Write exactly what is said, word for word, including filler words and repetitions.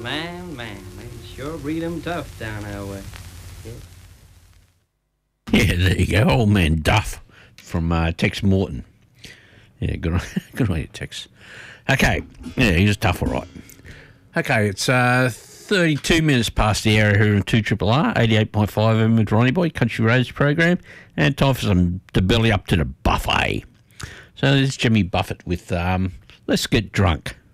Man, man, they sure breed 'em tough down our way. Yeah. Yeah, there you go. Old man Duff from uh, Tex Morton. Yeah, good on, good on you, Tex. Okay, yeah, he's tough, all right. Okay, it's uh, thirty-two minutes past the hour here in two R R R, eighty-eight point five F M with Ronnie Boy, Country Roads program, and time for some to belly up to the buffet. So there's Jimmy Buffett with um, Let's Get Drunk.